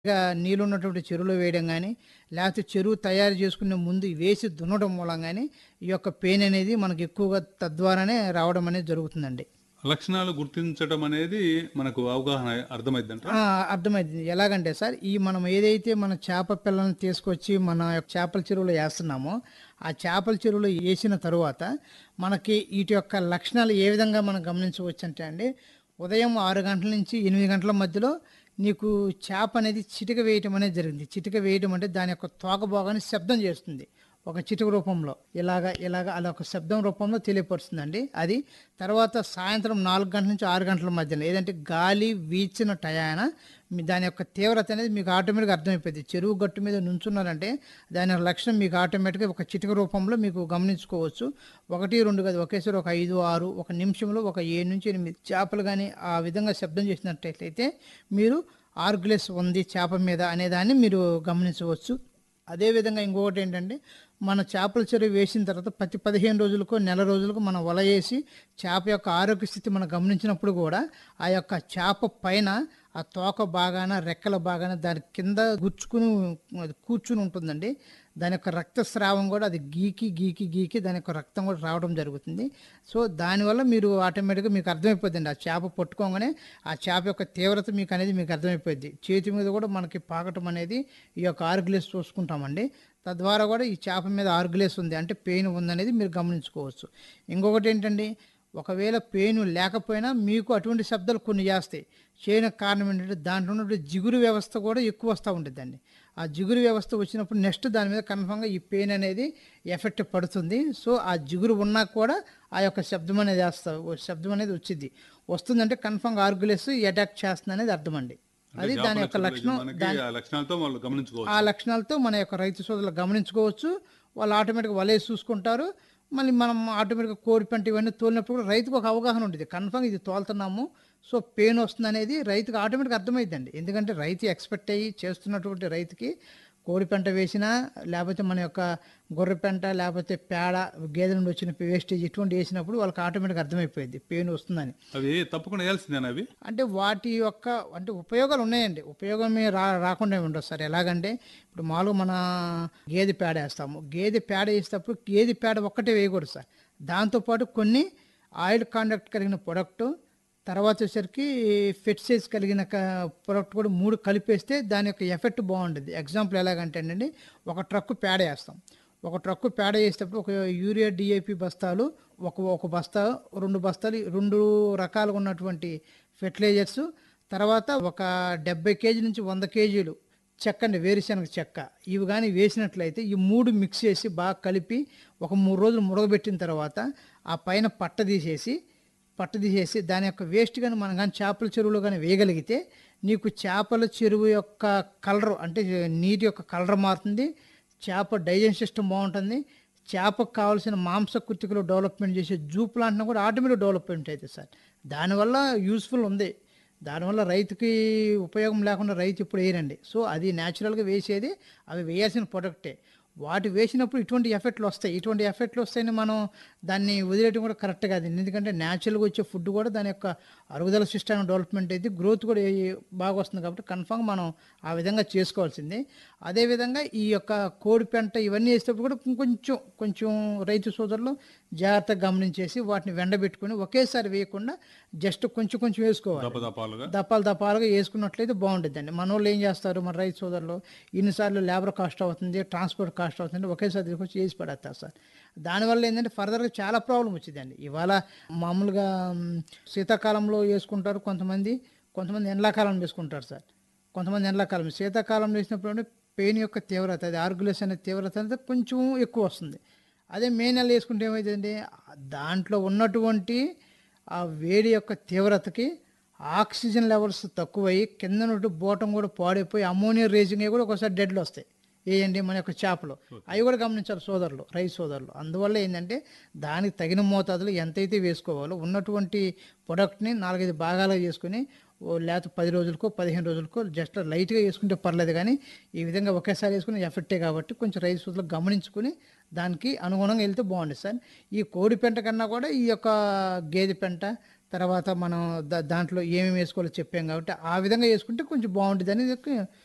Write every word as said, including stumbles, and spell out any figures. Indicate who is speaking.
Speaker 1: గా నీళ్ళున్నటువంటి చెరువులో వేయడం గానీ, లేపోతే చెరువు తయారు చేసుకునే ముందు వేసి దున్నడం మూలంగానే ఈ యొక్క పెయిన్ అనేది మనకు ఎక్కువగా తద్వారానే రావడం అనేది జరుగుతుందండి.
Speaker 2: లక్షణాలు గుర్తించడం అనేది మనకు అవగాహన అర్థమైద్దంటారా?
Speaker 1: ఆ! అర్థమైంది. ఎలాగంటే సార్, ఈ మనం ఏదైతే మన చేప పిల్లల్ని తీసుకొచ్చి మన యొక్క చేపల చెరువులో ఏస్తున్నామో, ఆ చేపల చెరువులో ఏసిన తరువాత మనకి ఈటి యొక్క లక్షణాలు ఏ విధంగా మనం గమనించవచ్చంటే అండి, ఉదయం ఆరు గంటల నుంచి ఎనిమిది గంటల మధ్యలో నీకు చేప అనేది చిటిక వేయటం అనేది జరిగింది. చిటిక వేయడం అంటే దాని యొక్క తోక భాగాన్ని శబ్దం చేస్తుంది. ఒక చిటుక రూపంలో ఇలాగ, ఇలాగ అలా ఒక శబ్దం రూపంలో తెలియపరుస్తుందండి. అది తర్వాత సాయంత్రం నాలుగు గంటల నుంచి ఆరు గంటల మధ్యలో ఏదంటే గాలి వీచిన టయాన మీ దాని యొక్క తీవ్రత అనేది మీకు ఆటోమేటిక్‌గా అర్థమైపోద్ది. చెరువు గట్టు మీద నుంచున్నారంటే దాని యొక్క లక్షణం మీకు ఆటోమేటిక్‌గా ఒక చిటిక రూపంలో మీకు గమనించుకోవచ్చు. ఒకటి, రెండు కాదు ఒకేసారి ఒక ఐదు, ఆరు ఒక నిమిషంలో ఒక ఏడు నుంచి ఎనిమిది చేపలు గాని ఆ విధంగా శబ్దం చేసినట్టయితే మీరు ఆర్గ్లెస్ ఉంది చేప మీద అనేదాన్ని మీరు గమనించవచ్చు. అదే విధంగా ఇంకొకటేంటంటే, మన చేపల చెరువు వేసిన తర్వాత ప్రతి పదిహేను రోజులకో, నెల రోజులకో మనం వల ఏసి చేప యొక్క ఆరోగ్య స్థితి మనం గమనించినప్పుడు గూడా, ఆ యొక్క చేప పైన ఆ తోక భాగాన, రెక్కల భాగాన దాని కింద గుచ్చుకుని అది కూర్చుని ఉంటుందండి. దాని యొక్క రక్తస్రావం గూడా అది గీకి, గీకి, గీకి దాని యొక్క రక్తం గూడా రావడం జరుగుతుంది. సో, దానివల్ల మీరు ఆటోమేటిక్‌గా మీకు అర్థమైపోద్దండి. ఆ చేప పట్టుకోంగానే ఆ చేప యొక్క తీవ్రత మీకనేది మీకు అర్థమైపోద్ది. చేతి మీద గూడా మనకి పాకటం అనేది ఈ యొక్క ఆర్గ్లేస్ చూసుకుంటామండి. తద్వారా గూడా ఈ చేప మీద ఆర్గ్లేస్ ఉంది అంటే పెయిన్ ఉందనేది మీరు గమనించుకోవచ్చు. ఇంకొకటేంటండి, ఒకవేళ పెయిన్ లేకపోయినా మీకు అటువంటి శబ్దాలు కొన్ని చేస్తాయి. చేయడానికి కారణం ఏంటంటే దాంట్లో ఉన్నటువంటి జిగురు వ్యవస్థ కూడా ఎక్కువ వస్తా ఉండిద్దండి. ఆ జిగురు వ్యవస్థ వచ్చినప్పుడు నెక్స్ట్ దాని మీద కన్ఫర్మ్‌గా ఈ పెయిన్ అనేది ఎఫెక్ట్ పడుతుంది. సో, ఆ జిగురు ఉన్నా కూడా ఆ యొక్క శబ్దం అనేది ఏస్తా శబ్దం అనేది వచ్చిద్ది. వస్తుందంటే కన్ఫర్మ్‌గా ఆర్గ్లేస్ అటాక్ చేస్తుందనేది అర్థమండి.
Speaker 2: అంటే
Speaker 1: అది దాని
Speaker 2: చేపల
Speaker 1: యొక్క
Speaker 2: చెరువుల
Speaker 1: లక్షణం.
Speaker 2: యజమానికి
Speaker 1: దాని
Speaker 2: ఆ లక్షణాలతో వాళ్ళు
Speaker 1: ఆ
Speaker 2: గమనించుకోవచ్చు.
Speaker 1: లక్షణాలతో మన యొక్క రైతు సోదరులు గమనించుకోవచ్చు. వాళ్ళు ఆటోమేటిక్‌గా వలేసి చూసుకుంటారు. మళ్ళీ మనం ఆటోమేటిక్‌గా కోడిపెంట ఇవన్నీ తోలినప్పుడు కూడా రైతుకు ఒక అవగాహన ఉండిద్ది. కన్ఫర్మ్ ఇది తోలుతున్నాము. సో, పెయిన్ వస్తుందనేది రైతుకు ఆటోమేటిక్‌గా అర్థమైద్దండి. ఎందుకంటే రైతు ఎక్స్‌పెక్ట్ అయ్యి చేస్తున్నటువంటి రైతుకి కోడిపెంట వేసినా, లేపోతే మన యొక్క గొర్రె పెంట, లేపోతే పేడ, గేదెల నుండి వచ్చిన వేస్టేజ్ ఇటువంటివి ఏసినప్పుడు వాళ్ళకి ఆటోమేటిక్‌గా అర్థమైపోయిద్ది పెయిన్ వస్తుందని.
Speaker 2: అవి తప్పకుండా ఏయాల్సిందేనా అవి?
Speaker 1: అంటే వాటి యొక్క అంటే ఉపయోగాలు ఉన్నాయండి. ఉపయోగమే రా రాకుండా ఏమి ఉండదు సార్. ఎలాగంటే ఇప్పుడు మామూలుగా మన గేదె పేడ ఏస్తాము. గేదె పేడ ఏసేటప్పుడు గేదె పేడ ఒక్కటే వేయకూడదు సార్. దాంతో పాటు కొన్ని ఆయిల్ కాండక్ట్ కలిగిన ప్రొడక్టు, తర్వాత వచ్చేసరికి ఫెట్సేస్ కలిగిన క ప్రొడక్ట్ కూడా మూడు కలిపేస్తే దాని యొక్క ఎఫెక్ట్ బావుండిద్ది. ఎగ్జాంపుల్ ఎలాగంటేనండి, ఒక ట్రక్కు పేడ ఏస్తాం. ఒక ట్రక్కు పేడ ఏసేటప్పుడు ఒక యూరియా, డీఏపీ బస్తాలు ఒక ఒక బస్తా, రెండు బస్తాలు రెండు రకాలుగా ఉన్నటువంటి ఫెర్టిలైజర్సు, తర్వాత ఒక డెబ్బై కేజీ నుంచి వంద కేజీలు చెక్కండి వేరుశనగ చెక్క. ఇవి గాని వేసినట్లయితే ఈ మూడు మిక్స్ చేసి బాగా కలిపి ఒక మూడు రోజులు ముడకబెట్టిన తర్వాత ఆ పైన పట్ట తీసేసి, పట్ట తీసేసి దాని యొక్క వేస్ట్ గాని మనం గాని చేపల చెరువులో గాని వేయగలిగితే నీకు చేపల చెరువు యొక్క కలర్ అంటే నీటి యొక్క కలర్ మారుతుంది. చేప డైజెషన్ సిస్టమ్ బావుంటుంది. చేపకు కావాల్సిన మాంసకృత్తికలు డెవలప్‌మెంట్ చేసే జూ ప్లాంట్‌ని కూడా ఆటోమేటిక్ డెవలప్‌మెంట్ అయితది సార్. దానివల్ల యూజ్‌ఫుల్ ఉంది. దానివల్ల రైతుకి ఉపయోగం లేకుండా రైతు ఇప్పుడు ఎయరండి. సో, అది నేచురల్‌గా వేసేది. అవి వేయాల్సిన ప్రొడక్టే. వాటి వేసినప్పుడు ఇటువంటి ఎఫెక్ట్‌లు వస్తాయి. ఇటువంటి ఎఫెక్ట్‌లు వస్తాయని మనం దాన్ని వదిలేయడం కూడా కరెక్ట్ కాదండి. ఎందుకంటే నేచురల్‌గా వచ్చే ఫుడ్ కూడా దాని యొక్క అరుగుదల సిస్టమ్ డెవలప్‌మెంట్ అయిద్ది. గ్రోత్ కూడా ఏ బాగా వస్తుంది కాబట్టి కన్ఫర్మ్‌గా మనం ఆ విధంగా చేసుకోవాల్సిందే. అదేవిధంగా ఈ యొక్క కోడి పెంట ఇవన్నీ ఏసేటప్పుడు కూడా ఇంకొంచెం కొంచెం రైతు సోదరులు జాగ్రత్తగా గమనించేసి వాటిని వెండబెట్టుకొని ఒకేసారి వేయకుండా జస్ట్ కొంచెం కొంచెం వేసుకోవాలి.
Speaker 2: దపదపాలుగా.
Speaker 1: దపాలు దపాలుగా ఏసుకున్నట్లయితే బావుండిద్దండి. మనోళ్ళు ఏం చేస్తారు, మన రైతు సోదరులు ఇన్ని సార్లు లేబర్ కాస్ట్ అవుతుంది, ట్రాన్స్‌పోర్ట్ కాస్ట్ అవుతుంది ఒకేసారి తీసుకొచ్చి ఏసి పడేస్తారు సార్. దానివల్ల ఏందంటే ఫర్దర్‌గా చాలా ప్రాబ్లమ్ వచ్చిద్దండి. ఇవాళ మామూలుగా హ్మ్, శీతాకాలంలో ఏసుకుంటారు కొంతమంది, కొంతమంది ఎండాకాలంలో ఏసుకుంటారు సార్. కొంతమంది ఎండాకాలం శీతాకాలంలో ఏసినప్పుడంటే పెయిన్ యొక్క తీవ్రత అది ఆర్గ్యులేస్ అనే తీవ్రత అనేది కొంచెం ఎక్కువ వస్తుంది. అదే మే నెలలో ఏసుకుంటే ఏమైతదండి, దాంట్లో ఉన్నటువంటి ఆ వేడి యొక్క తీవ్రతకి ఆక్సిజన్ లెవెల్స్ తక్కువయ్యి కింద నుండి బోటం కూడా పాడైపోయి అమ్మోనియా రేజింగ్ అయ్యి కూడా ఒక్కోసారి డెడ్‌లు వస్తాయి. ఏయండి మన యొక్క చేపలు. అవి కూడా గమనించాలి సోదరులు, రైతు సోదరులు. అందువల్ల ఏందంటే దానికి తగిన మోతాదులో ఎంతైతే వేసుకోవాలో ఉన్నటువంటి ప్రొడక్ట్‌ని నాలుగు, ఐదు భాగాలుగా చేసుకొని ఓ లేతే పది రోజులకో, పదిహేను రోజులకో జస్ట్ లైట్‌గా ఏసుకుంటే పర్లేదు గానీ, ఈ విధంగా ఒకేసారి ఏసుకుని ఎఫెక్టే కాబట్టి కొంచెం రైతు సోదరులు గమనించుకొని దానికి అనుగుణంగా ఎళ్తే బావుండిద్ది సార్. ఈ కోడి పెంట కన్నా కూడా ఈ యొక్క గేదె పెంట, తర్వాత మనం దా దాంట్లో ఏమేమి ఏసుకోవాలో చెప్పాం కాబట్టి ఆ విధంగా ఏసుకుంటే కొంచెం బావుండిద్దనేది